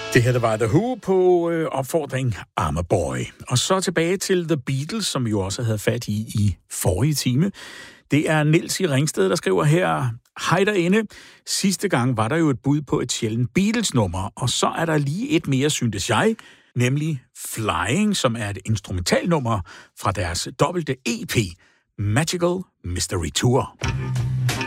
Det her, der var The Who på opfordring I'm a Boy. Og så tilbage til The Beatles, som vi jo også havde fat i forrige time. Det er Niels i Ringsted, der skriver her: hej derinde. Sidste gang var der jo et bud på et sjældent Beatles-nummer, og så er der lige et mere, syntes jeg, nemlig Flying, som er et instrumentalnummer fra deres dobbelte EP, Magical Mystery Tour.